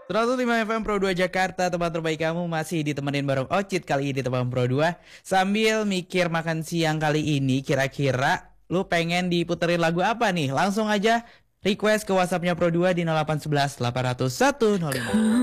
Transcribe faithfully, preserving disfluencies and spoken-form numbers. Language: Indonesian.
seratus lima F M Pro dua Jakarta, tempat terbaik kamu masih ditemenin bareng Ocit kali ini teman Pro dua. Sambil mikir makan siang kali ini, kira-kira lu pengen diputerin lagu apa nih? Langsung aja request ke WhatsAppnya Pro dua di nol delapan satu satu delapan nol satu nol lima.